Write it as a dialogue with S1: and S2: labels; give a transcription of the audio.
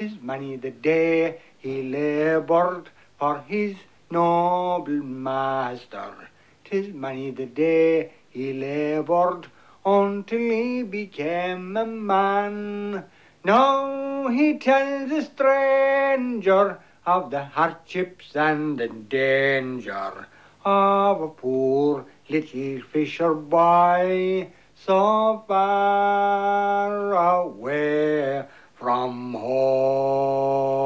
S1: 'Tis many the day he laboured for his noble master. 'Tis many the day he laboured until he became a man. Now he tells a stranger of the hardships and the danger of a poor little fisher boy so far away from home.